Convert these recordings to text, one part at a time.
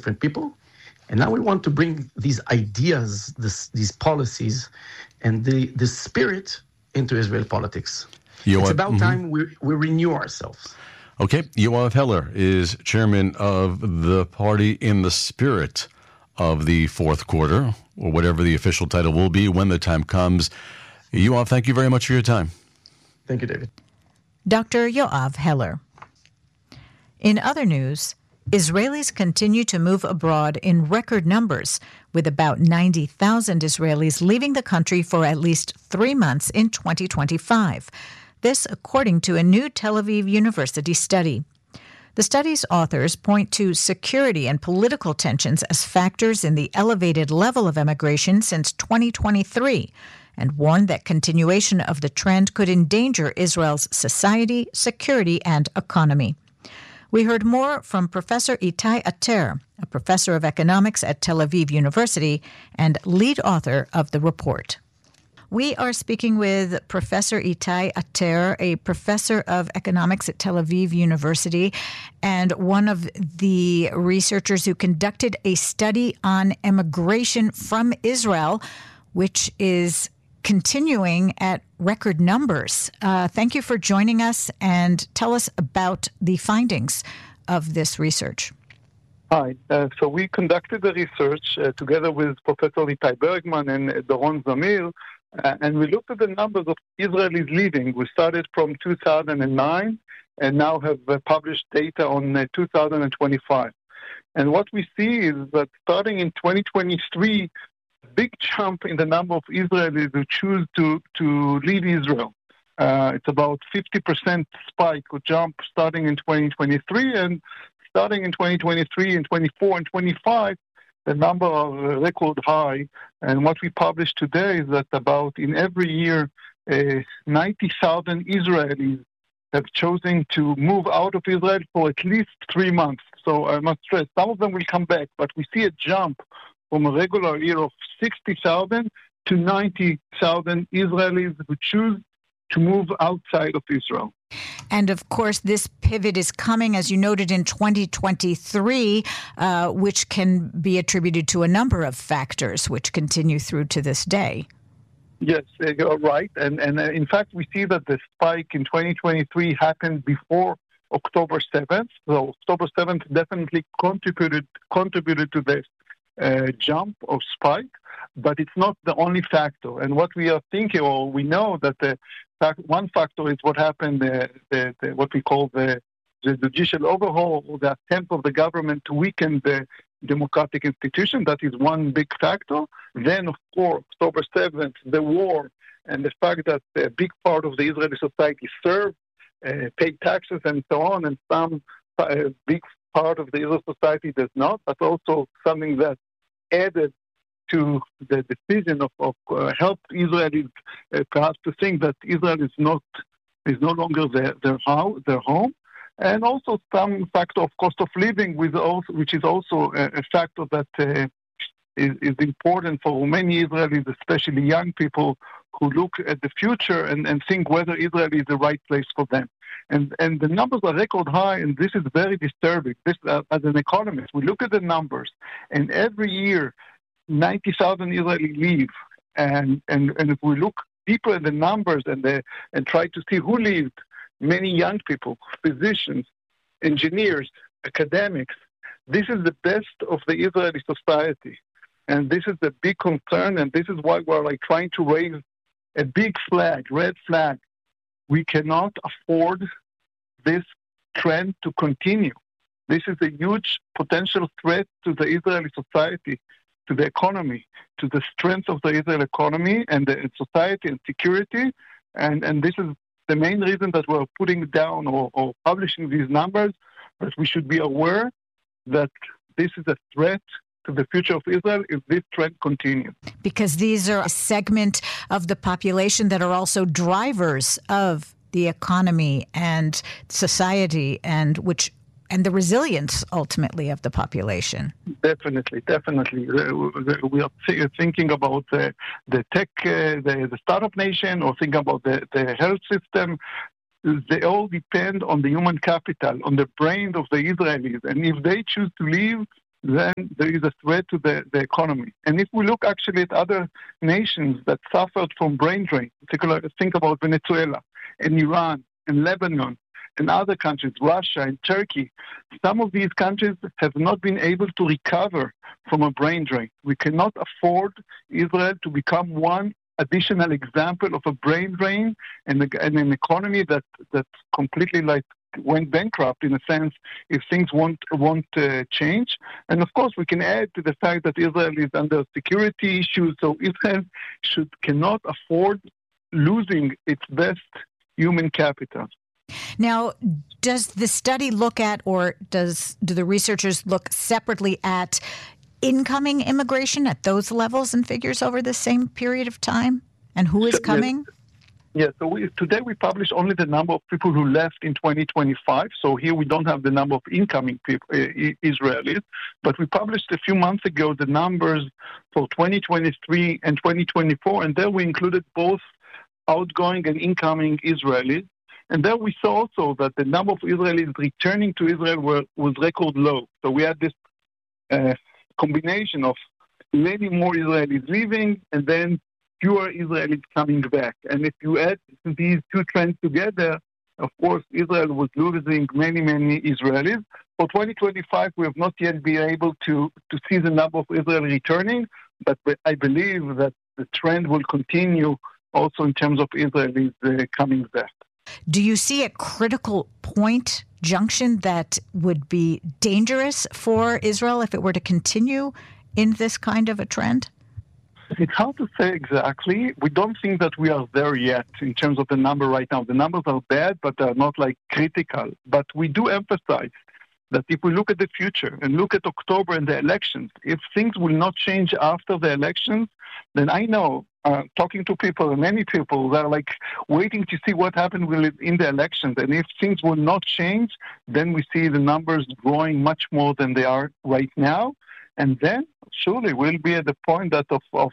different people. And now we want to bring these ideas, these policies, and the spirit into Israel politics. It's about time we renew ourselves. Okay, Yoav Heller is chairman of the Party in the Spirit of the Fourth Quarter, or whatever the official title will be when the time comes. Yoav, thank you very much for your time. Thank you, David. Dr. Yoav Heller. In other news, Israelis continue to move abroad in record numbers, with about 90,000 Israelis leaving the country for at least 3 months in 2025. This according to a new Tel Aviv University study. The study's authors point to security and political tensions as factors in the elevated level of emigration since 2023, and warned that continuation of the trend could endanger Israel's society, security, and economy. We heard more from Professor Itai Ater, a professor of economics at Tel Aviv University and lead author of the report. We are speaking with Professor Itai Ater, a professor of economics at Tel Aviv University and one of the researchers who conducted a study on emigration from Israel, which is continuing at record numbers. Thank you for joining us, and tell us about the findings of this research. Hi. So we conducted the research together with Professor Itai Bergman and Doron Zamir, and we looked at the numbers of Israelis leaving. We started from 2009 and now have published data on 2025. And what we see is that starting in 2023, big jump in the number of Israelis who choose to leave Israel. It's about 50% spike or jump starting in 2023, and starting in 2023 and 24 and 25, the number are record high. And what we published today is that about in every year, 90,000 Israelis have chosen to move out of Israel for at least 3 months. So I must stress, some of them will come back, but we see a jump from a regular year of 60,000 to 90,000 Israelis who choose to move outside of Israel. And of course, this pivot is coming, as you noted, in 2023, which can be attributed to a number of factors which continue through to this day. Yes, you're right. And in fact, we see that the spike in 2023 happened before October 7th. So October 7th definitely contributed to this jump or spike, but it's not the only factor. And what we are thinking, or we know that one factor is what happened, what we call the judicial overhaul, or the attempt of the government to weaken the democratic institution. That is one big factor. Then, of course, October 7th, the war, and the fact that a big part of the Israeli society served, paid taxes, and so on, and some big part of the Israeli society does not. That's also something that added to the decision of help Israelis perhaps to think that Israel is no longer their home, and also some factor of cost of living, which is also a factor that is important for many Israelis, especially young people who look at the future and think whether Israel is the right place for them. And the numbers are record high, and this is very disturbing. This, as an economist, we look at the numbers, and every year 90,000 Israelis leave. And if we look deeper in the numbers and try to see who lived, many young people, physicians, engineers, academics, this is the best of the Israeli society. And this is the big concern, and this is why we're trying to raise a big flag, red flag. We cannot afford this trend to continue. This is a huge potential threat to the Israeli society, to the economy, to the strength of the Israeli economy and the society and security. And this is the main reason that we're putting down or publishing these numbers, that we should be aware that this is a threat to the future of Israel if this trend continues. Because these are a segment of the population that are also drivers of the economy and society, and the resilience ultimately of the population. Definitely. We are thinking about the tech, the startup nation, or thinking about the health system. They all depend on the human capital, on the brain of the Israelis. And if they choose to leave, then there is a threat to the economy. And if we look actually at other nations that suffered from brain drain, particularly think about Venezuela and Iran and Lebanon and other countries, Russia and Turkey, some of these countries have not been able to recover from a brain drain. We cannot afford Israel to become one additional example of a brain drain and an economy that completely went bankrupt in a sense if things won't change. And of course, we can add to the fact that Israel is under security issues, so Israel cannot afford losing its best human capital. Now, does the study look at, or do the researchers look separately at incoming immigration at those levels and figures over the same period of time? And who is coming? Yes, so today we publish only the number of people who left in 2025. So here we don't have the number of incoming people, Israelis, but we published a few months ago the numbers for 2023 and 2024, and there we included both outgoing and incoming Israelis. And there we saw also that the number of Israelis returning to Israel was record low. So we had this combination of many more Israelis leaving and then fewer Israelis coming back. And if you add these two trends together, of course, Israel was losing many, many Israelis. For 2025, we have not yet been able to see the number of Israel returning, but I believe that the trend will continue also in terms of Israelis coming back. Do you see a critical point, junction, that would be dangerous for Israel if it were to continue in this kind of a trend? It's hard to say exactly. We don't think that we are there yet in terms of the number right now. The numbers are bad, but they're not critical. But we do emphasize that if we look at the future and look at October and the elections, if things will not change after the elections, then I know, talking to people, and many people, they're waiting to see what happened in the elections. And if things will not change, then we see the numbers growing much more than they are right now. And then surely we'll be at the point that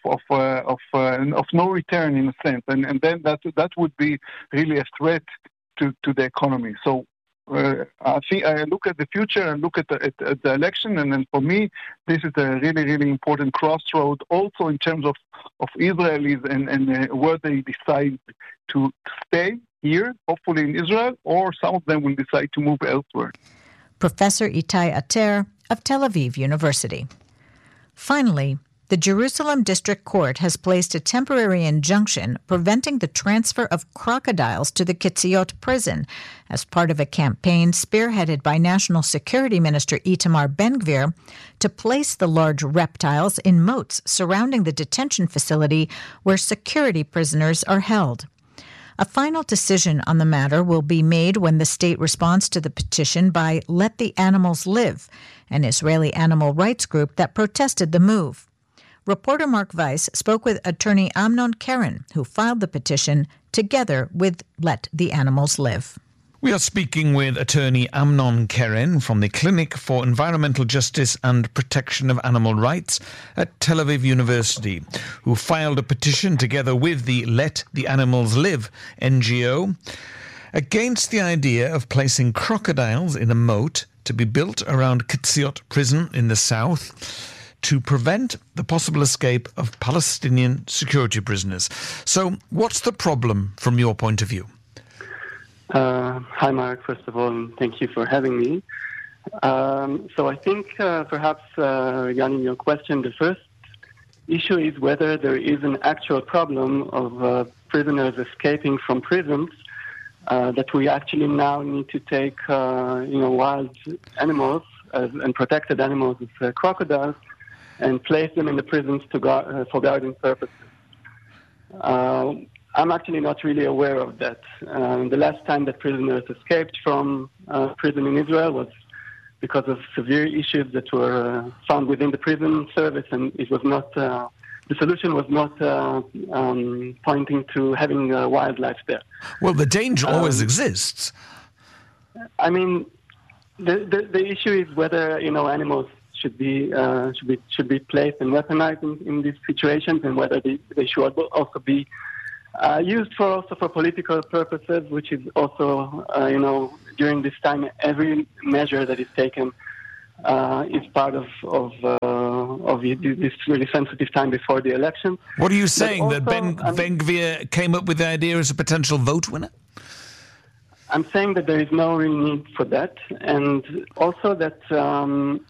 of no return in a sense. And then that would be really a threat to the economy. So I think I look at the future and look at the election, and then for me, this is a really, really important crossroad also in terms of Israelis and where they decide to stay here, hopefully in Israel, or some of them will decide to move elsewhere. Professor Itai Ater of Tel Aviv University. Finally, the Jerusalem District Court has placed a temporary injunction preventing the transfer of crocodiles to the Ketziot prison as part of a campaign spearheaded by National Security Minister Itamar Ben-Gvir to place the large reptiles in moats surrounding the detention facility where security prisoners are held. A final decision on the matter will be made when the state responds to the petition by Let the Animals Live, an Israeli animal rights group that protested the move. Reporter Mark Weiss spoke with attorney Amnon Keren, who filed the petition together with Let the Animals Live. We are speaking with attorney Amnon Keren from the Clinic for Environmental Justice and Protection of Animal Rights at Tel Aviv University, who filed a petition together with the Let the Animals Live NGO against the idea of placing crocodiles in a moat to be built around Ketziot prison in the south to prevent the possible escape of Palestinian security prisoners. So what's the problem from your point of view? Hi, Mark, first of all, and thank you for having me. So I think perhaps regarding your question, the first issue is whether there is an actual problem of prisoners escaping from prisons that we actually now need to take wild animals and protected animals as crocodiles and place them in the prisons for guarding purposes. I'm actually not really aware of that. The last time that prisoners escaped from prison in Israel was because of severe issues that were found within the prison service, and it was not. The solution was not pointing to having wildlife there. Well, the danger always exists. I mean, the issue is whether animals should be placed and weaponized in these situations, and whether they should also be used for political purposes, which is also during this time every measure that is taken is part of this really sensitive time before the election. What are you saying, also, that Ben Gvir came up with the idea as a potential vote winner? I'm saying that there is no real need for that, and also that